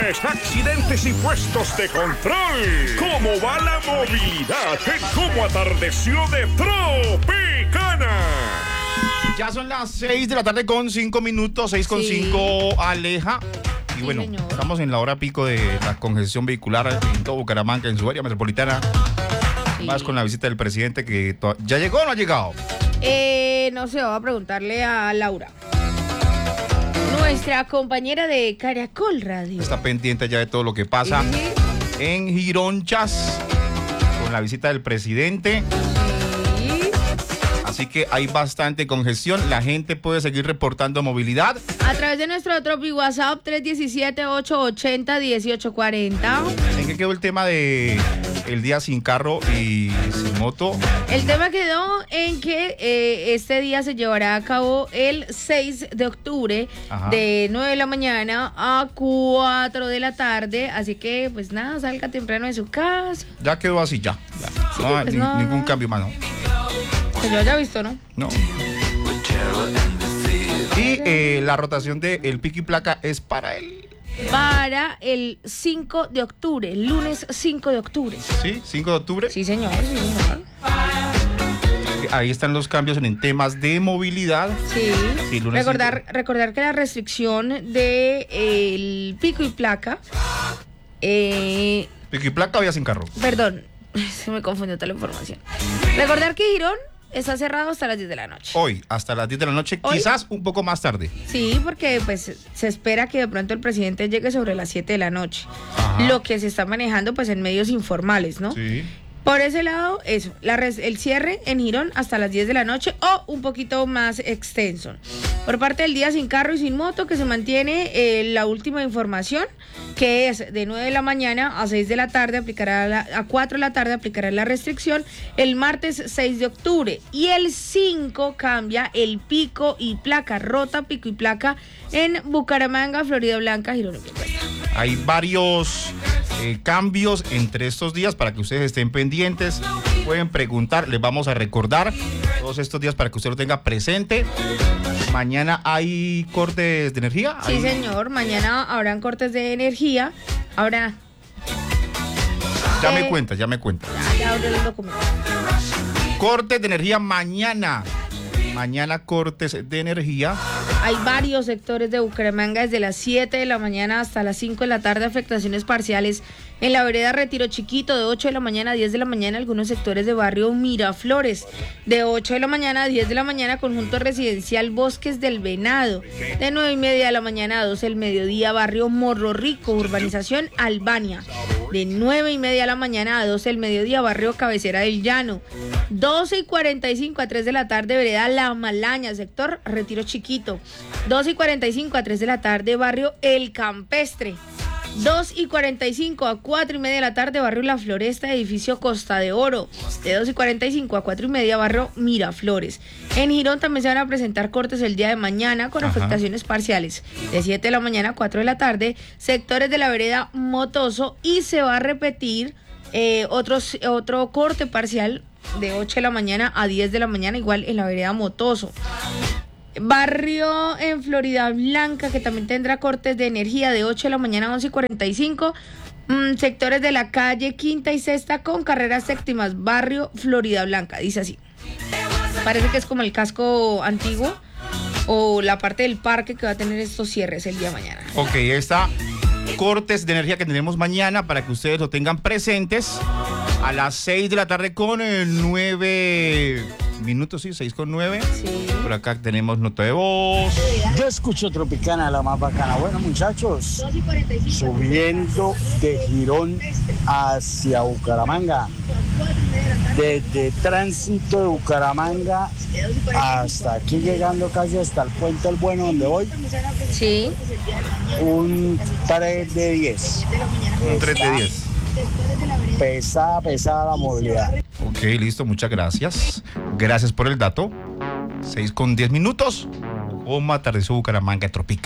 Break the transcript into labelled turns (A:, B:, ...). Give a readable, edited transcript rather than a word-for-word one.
A: Chismes, accidentes y puestos de control. ¿Cómo va la movilidad en cómo atardeció de Tropicana?
B: Ya son las 6 de la tarde con 5 minutos, 6:05, Aleja. Y bueno, estamos en la hora pico de la congestión vehicular en todo Bucaramanga, en su área metropolitana. Más con la visita del presidente que ¿ya llegó o no ha llegado?
C: No sé, voy a preguntarle a Laura, nuestra compañera de Caracol Radio.
B: Está pendiente ya de todo lo que pasa en Gironchas con la visita del presidente. Así que hay bastante congestión. La gente puede seguir reportando movilidad
C: a través de nuestro Tropi WhatsApp 317-880-1840.
B: ¿En qué quedó el tema de el día sin carro y sin moto?
C: El tema quedó en que este día se llevará a cabo el 6 de octubre. Ajá. De 9 de la mañana a 4 de la tarde. Así que, pues nada, salga temprano de su casa.
B: Ya quedó así, ya. Sí, no, pues ningún cambio más, ¿no?
C: Que yo haya visto, ¿no?
B: No. Y la rotación del pico y placa es para el
C: 5 de octubre, el lunes 5 de octubre.
B: ¿Sí? ¿5 de octubre?
C: Sí, señor, sí, señor.
B: Ahí están los cambios en temas de movilidad.
C: Sí. Recordar que la restricción del pico y placa.
B: Pico y placa o ya sin carro.
C: Perdón, se me confundió toda la información. Recordar que Girón está cerrado hasta las 10 de la noche.
B: Hoy, hasta las 10 de la noche, ¿hoy? Quizás un poco más tarde.
C: Sí, porque pues se espera que de pronto el presidente llegue sobre las 7 de la noche. Ajá. Lo que se está manejando pues en medios informales, ¿no?
B: Sí.
C: Por ese lado, eso, el cierre en Girón hasta las 10 de la noche o un poquito más extenso. Por parte del día sin carro y sin moto, que se mantiene la última información, que es de 9 de la mañana a 6 de la tarde, a 4 de la tarde aplicará la restricción el martes 6 de octubre. Y el 5 cambia el pico y placa, rota pico y placa en Bucaramanga, Florida Blanca, Girón y Piedecuesta.
B: Hay varios cambios entre estos días para que ustedes estén pendientes. Pueden preguntar, les vamos a recordar todos estos días para que usted lo tenga presente. Mañana hay cortes de energía.
C: Sí, señor, mañana habrán cortes de energía. Habrá.
B: Ya me cuenta. Ya
C: abro el documento.
B: Cortes de energía mañana. Mañana cortes de energía.
C: Hay varios sectores de Bucaramanga desde las 7 de la mañana hasta las 5 de la tarde, afectaciones parciales en la vereda Retiro Chiquito, de 8 de la mañana a 10 de la mañana, algunos sectores de barrio Miraflores, de 8 de la mañana a 10 de la mañana, conjunto residencial Bosques del Venado, de 9:30 de la mañana a 12 del mediodía, barrio Morro Rico, urbanización Albania, de 9:30 de la mañana a 12 del mediodía, barrio Cabecera del Llano, 12:45 a 3 de la tarde, vereda La Malaña, sector Retiro Chiquito, 12:45 a 3 de la tarde, barrio El Campestre, 2:45 a 4:30 de la tarde, barrio La Floresta, edificio Costa de Oro, de 2:45 a 4:30, barrio Miraflores. En Girón también se van a presentar cortes el día de mañana con afectaciones parciales, de 7 de la mañana a 4 de la tarde, sectores de la vereda Motoso, y se va a repetir otro corte parcial de 8 de la mañana a 10 de la mañana, igual en la vereda Motoso. Barrio en Florida Blanca, que también tendrá cortes de energía de 8 de la mañana a 11:45. Sectores de la calle Quinta y Sexta con carreras séptimas, barrio Florida Blanca. Dice así. Parece que es como el casco antiguo o la parte del parque que va a tener estos cierres el día de mañana.
B: Ok, está cortes de energía que tenemos mañana para que ustedes lo tengan presentes a las 6 de la tarde con 9 minutos, sí, 6:09.
C: Sí.
B: Por acá tenemos nota de voz.
D: Yo escucho Tropicana, la más bacana. Bueno, muchachos, subiendo de Girón hacia Bucaramanga, desde tránsito de Bucaramanga hasta aquí, llegando casi hasta el Puente del Bueno, donde voy.
C: Sí.
D: Un 3 de 10.
B: Un 3 de 10.
D: Pesada la movilidad.
B: Ok, listo, muchas gracias. Gracias por el dato. 6:10. ¿Cómo atardeció Bucaramanga Tropical?